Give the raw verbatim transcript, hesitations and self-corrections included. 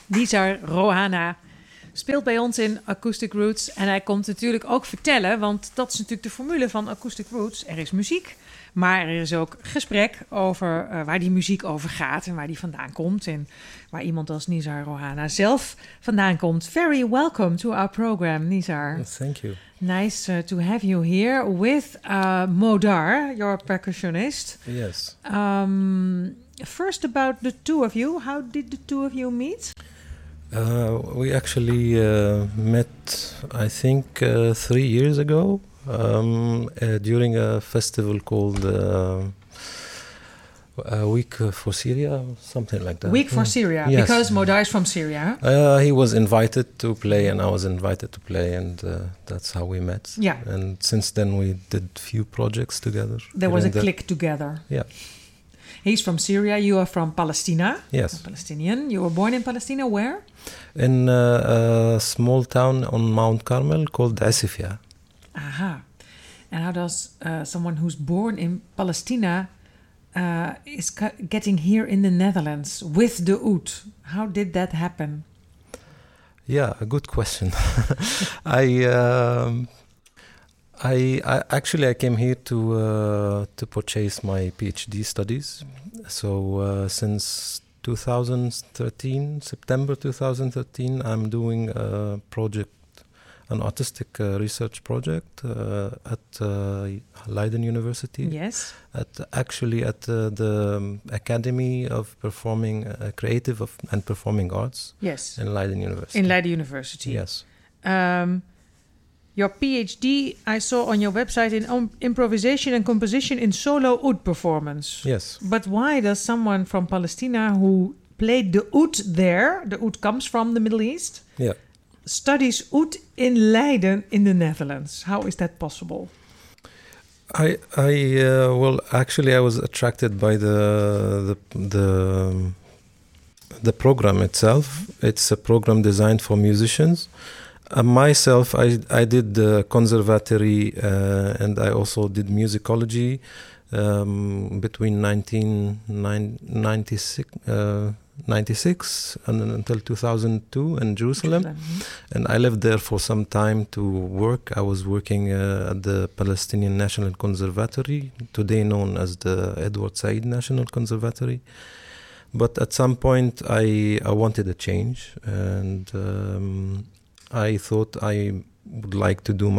Nizar Rohana speelt bij ons in Acoustic Roots. En hij komt natuurlijk ook vertellen, want dat is natuurlijk de formule van Acoustic Roots. Er is muziek, maar er is ook gesprek over uh, waar die muziek over gaat en waar die vandaan komt. En waar iemand als Nizar Rohana zelf vandaan komt. Very welcome to our program, Nizar. Thank you. Nice uh, to have you here with uh, Modar, your percussionist. Yes. Um, first about the two of you. How did the two of you meet? Uh, we actually uh, met, I think, uh, three years ago um, uh, during a festival called uh, a Week for Syria, something like that. Week for Syria, yes. Because Modar is from Syria. Uh, he was invited to play, and I was invited to play, and uh, that's how we met. Yeah. And since then, we did few projects together. There was a the, click together. Yeah. He's from Syria. You are from Palestine. Yes. A Palestinian. You were born in Palestine. Where? In uh, a small town on Mount Carmel called Asifia. Aha. And how does uh, someone who's born in Palestine uh, is ca- getting here in the Netherlands with the oud? How did that happen? Yeah, a good question. I, um, I, I actually I came here to uh, to purchase my PhD studies. So uh, since two thousand thirteen, September two thousand thirteen, I'm doing a project, an artistic uh, research project uh, at uh, Leiden University. Yes. At actually at uh, the um, Academy of Performing, uh, Creative of, and Performing Arts. Yes. In Leiden University. In Leiden University. Yes. Um, your PhD I saw on your website in um, improvisation and composition in solo oud performance. Yes. But why does someone from Palestine who played the oud there, the oud comes from the Middle East, Yeah. studies oud in Leiden in the Netherlands? How is that possible? I I uh, well actually I was attracted by the the the um, the program itself. It's a program designed for musicians. Uh, myself, I I did the conservatory uh, and I also did musicology um, between nineteen ninety-six, uh, ninety-six and until two thousand two in Jerusalem. Mm-hmm. And I lived there for some time to work. I was working uh, at the Palestinian National Conservatory, today known as the Edward Said National Conservatory. But at some point, I, I wanted a change, and um, I thought I would like to do my